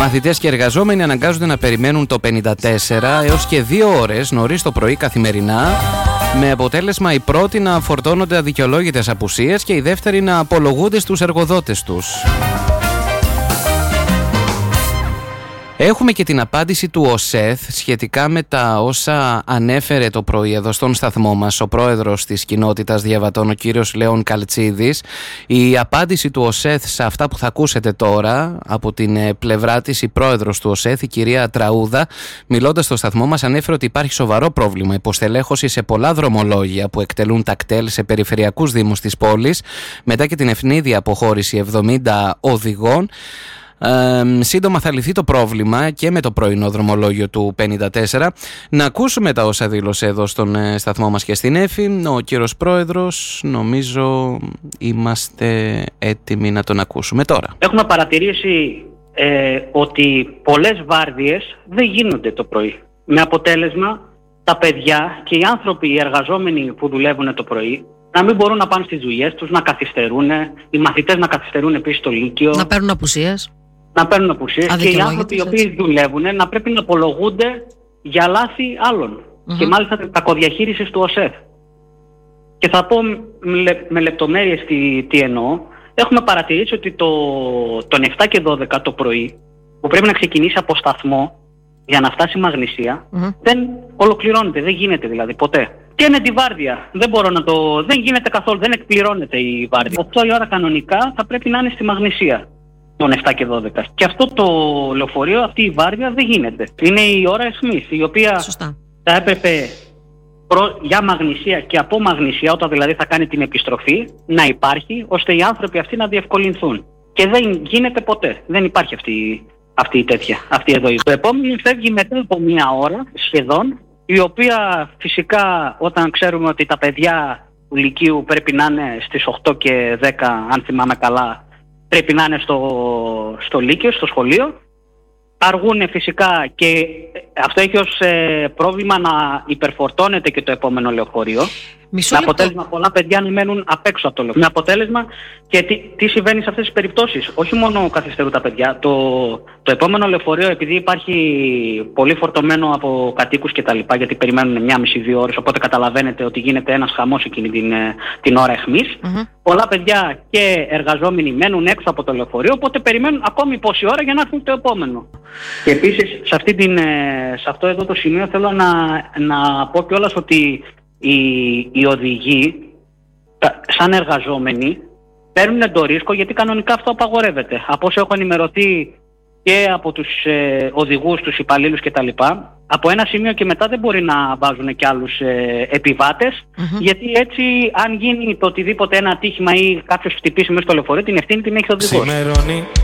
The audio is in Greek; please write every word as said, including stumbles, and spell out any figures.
Μαθητές και εργαζόμενοι αναγκάζονται να περιμένουν το πενήντα τέσσερα έως και δύο ώρες νωρίς το πρωί καθημερινά, με αποτέλεσμα η πρώτη να φορτώνονται αδικαιολόγητες απουσίες και οι δεύτεροι να απολογούνται στους εργοδότες τους. Έχουμε και την απάντηση του ΟΣΕΘ σχετικά με τα όσα ανέφερε το πρωί εδώ στον σταθμό μας ο πρόεδρος της κοινότητας διαβατών, ο κύριος Λέων Καλτσίδης. Η απάντηση του ΟΣΕΘ σε αυτά που θα ακούσετε τώρα από την πλευρά της, η πρόεδρος του ΟΣΕΘ, η κυρία Τραούδα, μιλώντας στο σταθμό μας, ανέφερε ότι υπάρχει σοβαρό πρόβλημα υποστελέχωση σε πολλά δρομολόγια που εκτελούν τα κτέλ σε περιφερειακούς δήμους της πόλης, μετά και την ευνίδια αποχώρηση εβδομήντα οδηγών. Ε, σύντομα θα λυθεί το πρόβλημα και με το πρωινό δρομολόγιο του πενήντα τέσσερα. Να ακούσουμε τα όσα δήλωσε εδώ στον ε, σταθμό μας και στην Έφη ο κύριος πρόεδρος. Νομίζω είμαστε έτοιμοι να τον ακούσουμε τώρα. Έχουμε παρατηρήσει ε, ότι πολλές βάρδιες δεν γίνονται το πρωί, με αποτέλεσμα τα παιδιά και οι άνθρωποι, οι εργαζόμενοι που δουλεύουν το πρωί, να μην μπορούν να πάνε στις δουλειές τους, να καθυστερούν, οι μαθητές να καθυστερούν επίσης στο Λύκειο, να παίρνουν απουσίες. Να παίρνουν απουσίες και οι άνθρωποι οι οποίοι δουλεύουν να πρέπει να απολογούνται για λάθη άλλων. Mm-hmm. Και μάλιστα τα κακοδιαχείρισης του ΟΣΕΘ. Και θα πω με λεπτομέρειες τι, τι εννοώ. Έχουμε παρατηρήσει ότι το, τον επτά και δώδεκα το πρωί, που πρέπει να ξεκινήσει από σταθμό για να φτάσει Μαγνησία, mm-hmm. δεν ολοκληρώνεται, δεν γίνεται δηλαδή ποτέ. Και είναι τη βάρδια. Δεν μπορώ να το. Δεν γίνεται καθόλου, δεν εκπληρώνεται η βάρδια. οκτώ η ώρα κανονικά θα πρέπει να είναι στη Μαγνησία. Των επτά και δώδεκα. Και αυτό το λεωφορείο, αυτή η βάρδια δεν γίνεται. Είναι η ώρα αιχμής, η οποία Σωστά. θα έπρεπε προ, για Μαγνησία και από Μαγνησία, όταν δηλαδή θα κάνει την επιστροφή, να υπάρχει, ώστε οι άνθρωποι αυτοί να διευκολυνθούν. Και δεν γίνεται ποτέ. Δεν υπάρχει αυτή, αυτή η τέτοια, αυτή εδώ. Το επόμενο φεύγει μετά από μία ώρα σχεδόν, η οποία φυσικά όταν ξέρουμε ότι τα παιδιά του Λυκείου πρέπει να είναι στις οκτώ και δέκα, αν θυμάμαι καλά, πρέπει να είναι στο, στο Λύκειο, στο σχολείο. Αργούν φυσικά και αυτό έχει ως ε, πρόβλημα να υπερφορτώνεται και το επόμενο λεωφορείο. Με αποτέλεσμα πολλά παιδιά να μένουν απ' έξω από το λεωφορείο. Με αποτέλεσμα και τι, τι συμβαίνει σε αυτές τις περιπτώσεις. Όχι μόνο καθυστερούν τα παιδιά. Το, το επόμενο λεωφορείο, επειδή υπάρχει πολύ φορτωμένο από κατοίκους κτλ., γιατί περιμένουν μία μισή δύο ώρες, οπότε καταλαβαίνετε ότι γίνεται ένας χαμός εκείνη την, την ώρα αιχμής. Mm-hmm. Πολλά παιδιά και εργαζόμενοι μένουν έξω από το λεωφορείο, οπότε περιμένουν ακόμη πόση ώρα για να έρθουν το επόμενο. Και επίσης σε, αυτή την, σε αυτό εδώ το σημείο θέλω να, να πω κιόλας ότι Οι, οι οδηγοί, τα, σαν εργαζόμενοι, παίρνουν το ρίσκο, γιατί κανονικά αυτό απαγορεύεται. Από όσο έχω ενημερωθεί και από τους ε, οδηγούς, τους υπαλλήλους κτλ., από ένα σημείο και μετά δεν μπορεί να βάζουν και άλλους ε, επιβάτες, mm-hmm. γιατί έτσι αν γίνει το οτιδήποτε ένα ατύχημα ή κάποιος χτυπήσει μέσα στο λεωφορείο, την ευθύνη την έχει ο οδηγός.